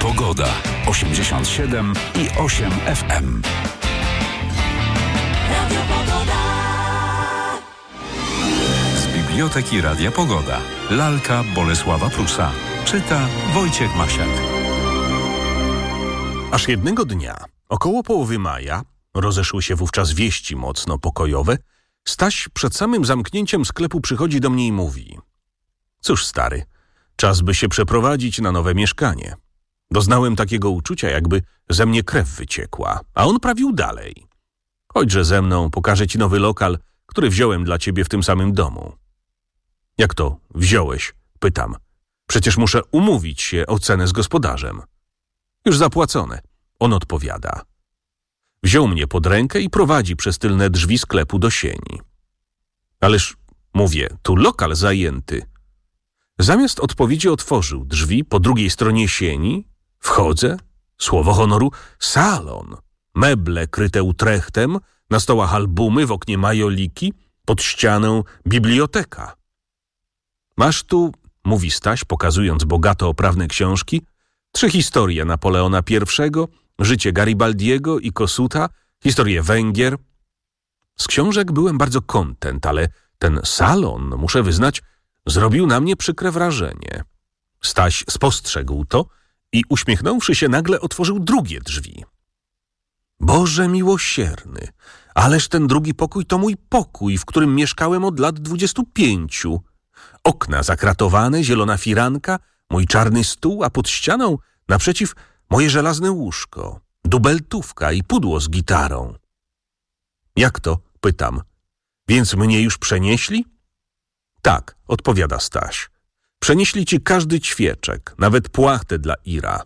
Pogoda. 87 i 8 FM. Z Biblioteki Radia Pogoda. Lalka Bolesława Prusa. Czyta Wojciech Masiak. Aż jednego dnia, około połowy maja, rozeszły się wówczas wieści mocno pokojowe, Staś przed samym zamknięciem sklepu przychodzi do mnie i mówi: cóż, stary, czas by się przeprowadzić na nowe mieszkanie. Doznałem takiego uczucia, jakby ze mnie krew wyciekła, a on prawił dalej: chodźże ze mną, pokażę ci nowy lokal, który wziąłem dla ciebie w tym samym domu. Jak to wziąłeś? Pytam. Przecież muszę umówić się o cenę z gospodarzem. Już zapłacone. On odpowiada. Wziął mnie pod rękę i prowadzi przez tylne drzwi sklepu do sieni. Ależ, mówię, tu lokal zajęty. Zamiast odpowiedzi otworzył drzwi po drugiej stronie sieni. Wchodzę, słowo honoru, salon. Meble kryte utrechtem, na stołach albumy, w oknie majoliki, pod ścianą biblioteka. Masz tu, mówi Staś, pokazując bogato oprawne książki, 3 historie Napoleona I, życie Garibaldiego i Kossuta, historię Węgier. Z książek byłem bardzo kontent, ale ten salon, muszę wyznać, zrobił na mnie przykre wrażenie. Staś spostrzegł to i uśmiechnąwszy się nagle otworzył drugie drzwi. Boże miłosierny, ależ ten drugi pokój to mój pokój, w którym mieszkałem od lat 25. Okna zakratowane, zielona firanka, mój czarny stół, a pod ścianą naprzeciw moje żelazne łóżko, dubeltówka i pudło z gitarą. Jak to? Pytam. Więc mnie już przenieśli? Tak, odpowiada Staś. Przenieśli ci każdy ćwieczek, nawet płachtę dla Ira.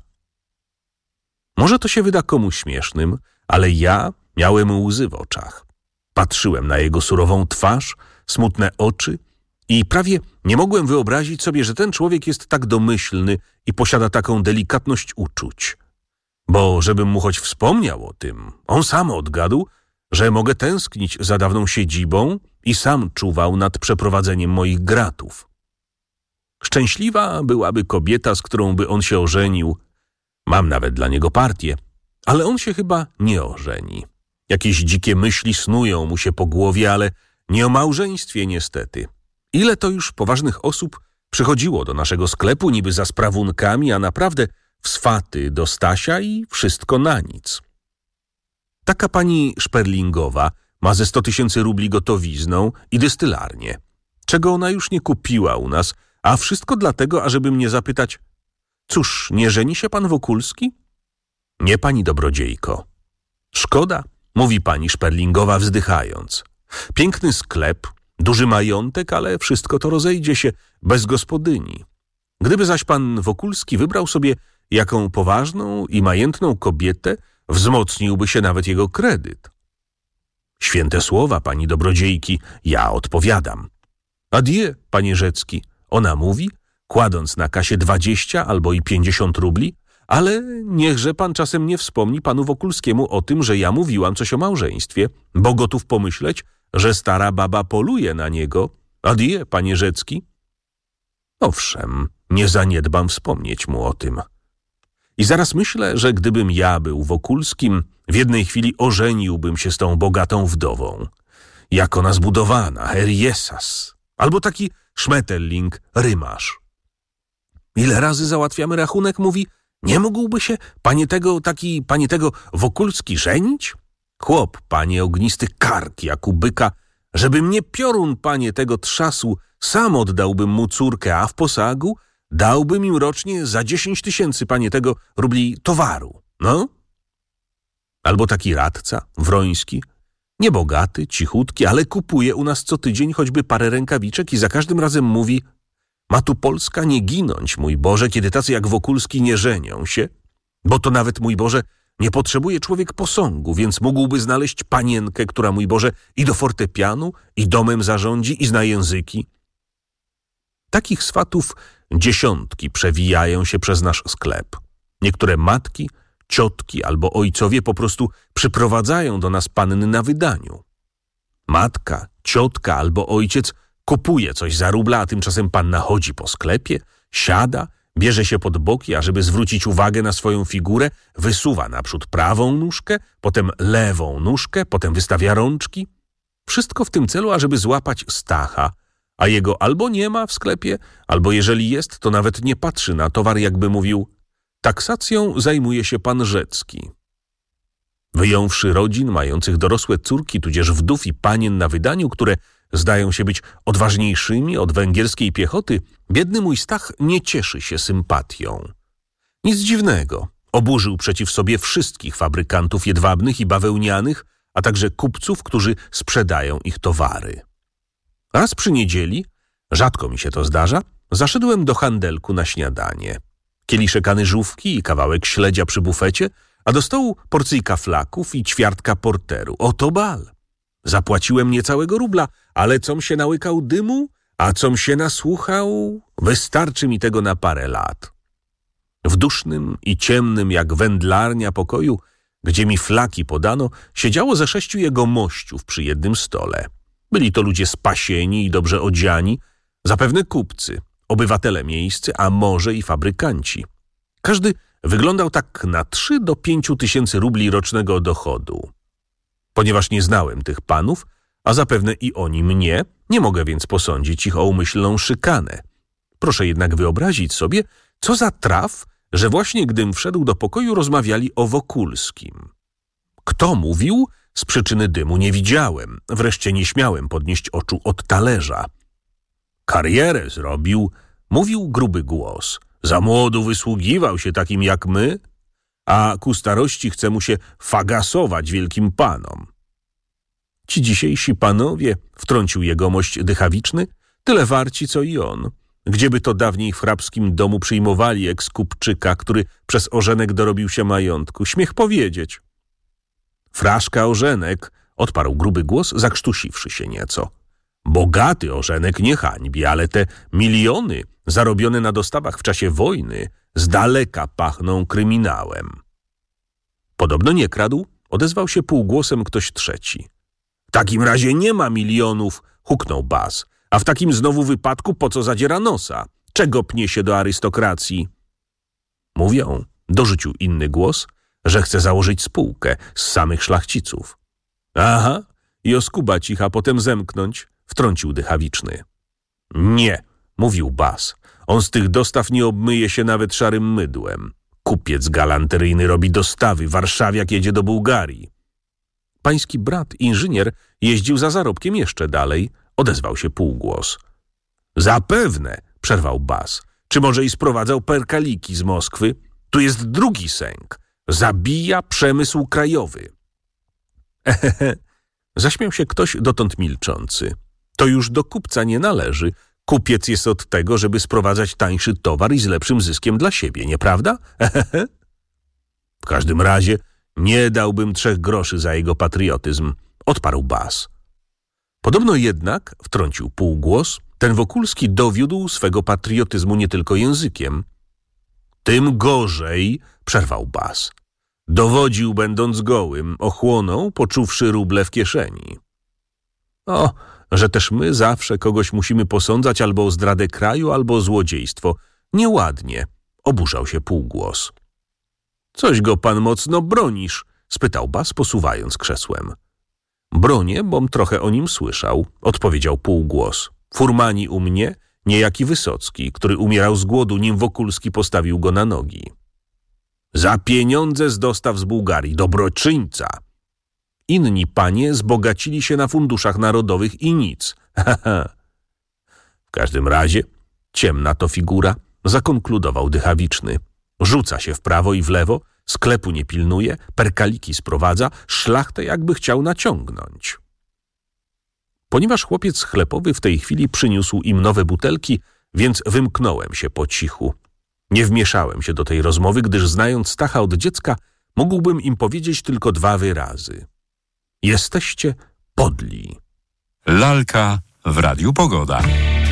Może to się wyda komuś śmiesznym, ale ja miałem łzy w oczach. Patrzyłem na jego surową twarz, smutne oczy i prawie nie mogłem wyobrazić sobie, że ten człowiek jest tak domyślny i posiada taką delikatność uczuć. Bo żebym mu choć wspomniał o tym, on sam odgadł, że mogę tęsknić za dawną siedzibą i sam czuwał nad przeprowadzeniem moich gratów. Szczęśliwa byłaby kobieta, z którą by on się ożenił. Mam nawet dla niego partię, ale on się chyba nie ożeni. Jakieś dzikie myśli snują mu się po głowie, ale nie o małżeństwie niestety. Ile to już poważnych osób przychodziło do naszego sklepu niby za sprawunkami, a naprawdę w swaty do Stasia i wszystko na nic. Taka pani Szperlingowa ma ze 100 000 rubli gotowizną i dystylarnię, czego ona już nie kupiła u nas, a wszystko dlatego, ażeby mnie zapytać: cóż, nie żeni się pan Wokulski? Nie, pani dobrodziejko. Szkoda, mówi pani Szperlingowa wzdychając. Piękny sklep, duży majątek, ale wszystko to rozejdzie się bez gospodyni. Gdyby zaś pan Wokulski wybrał sobie jaką poważną i majętną kobietę, wzmocniłby się nawet jego kredyt. Święte słowa, pani dobrodziejki, ja odpowiadam. Adieu, panie Rzecki, ona mówi, kładąc na kasie 20 albo i 50 rubli, ale niechże pan czasem nie wspomni panu Wokulskiemu o tym, że ja mówiłam coś o małżeństwie, bo gotów pomyśleć, że stara baba poluje na niego. Adieu, panie Rzecki. Owszem, nie zaniedbam wspomnieć mu o tym. I zaraz myślę, że gdybym ja był Wokulskim, w jednej chwili ożeniłbym się z tą bogatą wdową. Jak ona zbudowana, Herjesas. Albo taki Szmetelling, rymarz. Ile razy załatwiamy rachunek, mówi, nie mógłby się panie tego Wokulski żenić? Chłop, panie, ognisty kark jak u byka, żeby mnie piorun, panie, tego trzasł, sam oddałbym mu córkę, a w posagu dałbym im rocznie za 10 000, panie tego, rubli towaru. No? Albo taki radca, Wroński, niebogaty, cichutki, ale kupuje u nas co tydzień choćby parę rękawiczek i za każdym razem mówi: ma tu Polska nie ginąć, mój Boże, kiedy tacy jak Wokulski nie żenią się, bo to nawet, mój Boże, nie potrzebuje człowiek posągu, więc mógłby znaleźć panienkę, która, mój Boże, i do fortepianu, i domem zarządzi, i zna języki. Takich swatów dziesiątki przewijają się przez nasz sklep. Niektóre matki, ciotki albo ojcowie po prostu przyprowadzają do nas panny na wydaniu. Matka, ciotka albo ojciec kupuje coś za rubla, a tymczasem panna chodzi po sklepie, siada, Bierze się pod boki, a żeby zwrócić uwagę na swoją figurę, wysuwa naprzód prawą nóżkę, potem lewą nóżkę, potem wystawia rączki. Wszystko w tym celu, ażeby złapać Stacha, a jego albo nie ma w sklepie, albo jeżeli jest, to nawet nie patrzy na towar, jakby mówił: taksacją zajmuje się pan Rzecki. Wyjąwszy rodzin mających dorosłe córki, tudzież wdów i panien na wydaniu, które zdają się być odważniejszymi od węgierskiej piechoty, biedny mój Stach nie cieszy się sympatią. Nic dziwnego, oburzył przeciw sobie wszystkich fabrykantów jedwabnych i bawełnianych, a także kupców, którzy sprzedają ich towary. Raz przy niedzieli, rzadko mi się to zdarza, zaszedłem do handelku na śniadanie. Kieliszek anyżówki i kawałek śledzia przy bufecie, a do stołu porcyjka flaków i ćwiartka porteru. Oto bal. Zapłaciłem niecałego rubla, ale com się nałykał dymu, a com się nasłuchał, wystarczy mi tego na parę lat. W dusznym i ciemnym jak wędlarnia pokoju, gdzie mi flaki podano, siedziało ze 6 jegomościów przy jednym stole. Byli to ludzie spasieni i dobrze odziani, zapewne kupcy, obywatele miejscy, a może i fabrykanci. Każdy wyglądał tak na 3 do 5 tysięcy rubli rocznego dochodu. Ponieważ nie znałem tych panów, a zapewne i oni mnie, nie mogę więc posądzić ich o umyślną szykanę. Proszę jednak wyobrazić sobie, co za traf, że właśnie gdym wszedł do pokoju, rozmawiali o Wokulskim. Kto mówił? Z przyczyny dymu nie widziałem, wreszcie nie śmiałem podnieść oczu od talerza. Karierę zrobił, mówił gruby głos. Za młodu wysługiwał się takim jak my, a ku starości chce mu się fagasować wielkim panom. Ci dzisiejsi panowie, wtrącił jegomość dychawiczny, tyle warci co i on. Gdzieby to dawniej w hrabskim domu przyjmowali ekskupczyka, który przez ożenek dorobił się majątku. Śmiech powiedzieć. Fraszka ożenek, odparł gruby głos, zakrztusiwszy się nieco. Bogaty ożenek nie hańbi, ale te miliony zarobione na dostawach w czasie wojny z daleka pachną kryminałem. Podobno nie kradł, odezwał się półgłosem ktoś trzeci. W takim razie nie ma milionów, huknął bas. A w takim znowu wypadku po co zadziera nosa? Czego pnie się do arystokracji? Mówią, dorzucił inny głos, że chce założyć spółkę z samych szlachciców. Aha, i oskubać ich, a potem zemknąć, wtrącił dychawiczny. Nie, mówił bas. On z tych dostaw nie obmyje się nawet szarym mydłem. Kupiec galanteryjny robi dostawy, warszawiak jedzie do Bułgarii. Pański brat, inżynier, jeździł za zarobkiem jeszcze dalej, odezwał się półgłos. Zapewne, przerwał bas. Czy może i sprowadzał perkaliki z Moskwy? Tu jest drugi sęk. Zabija przemysł krajowy. Zaśmiał się ktoś dotąd milczący. To już do kupca nie należy. Kupiec jest od tego, żeby sprowadzać tańszy towar i z lepszym zyskiem dla siebie, nieprawda? W każdym razie nie dałbym 3 groszy za jego patriotyzm, odparł bas. Podobno jednak, wtrącił półgłos, ten Wokulski dowiódł swego patriotyzmu nie tylko językiem. Tym gorzej, przerwał bas. Dowodził będąc gołym, ochłonął, poczuwszy ruble w kieszeni. O, że też my zawsze kogoś musimy posądzać albo o zdradę kraju, albo o złodziejstwo. Nieładnie, oburzał się półgłos. Coś go pan mocno bronisz, spytał bas, posuwając krzesłem. Bronię, bom trochę o nim słyszał, odpowiedział półgłos. Furmani u mnie, niejaki Wysocki, który umierał z głodu, nim Wokulski postawił go na nogi. Za pieniądze z dostaw z Bułgarii, dobroczyńca. Inni panie zbogacili się na funduszach narodowych i nic. W każdym razie, ciemna to figura, zakonkludował dychawiczny. Rzuca się w prawo i w lewo, sklepu nie pilnuje, perkaliki sprowadza, szlachtę jakby chciał naciągnąć. Ponieważ chłopiec sklepowy w tej chwili przyniósł im nowe butelki, więc wymknąłem się po cichu. Nie wmieszałem się do tej rozmowy, gdyż znając Stacha od dziecka, mógłbym im powiedzieć tylko 2 wyrazy. Jesteście podli. Lalka w Radiu Pogoda.